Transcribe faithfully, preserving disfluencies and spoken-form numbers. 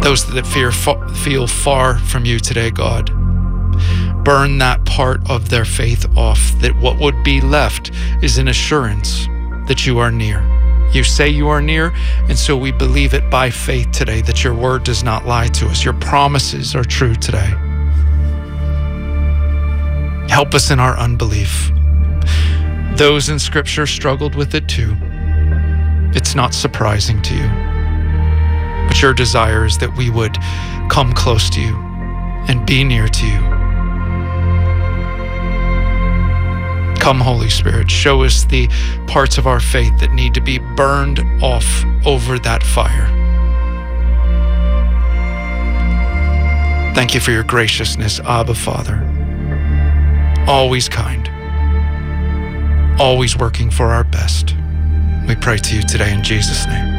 Those that fear, feel far from you today, God, burn that part of their faith off, that what would be left is an assurance that you are near. You say you are near, and so we believe it by faith today, that your word does not lie to us. Your promises are true today. Help us in our unbelief. Those in Scripture struggled with it too. It's not surprising to you. But your desire is that we would come close to you and be near to you. Come, Holy Spirit, show us the parts of our faith that need to be burned off over that fire. Thank you for your graciousness, Abba, Father. Always kind, always working for our best. We pray to you today in Jesus' name.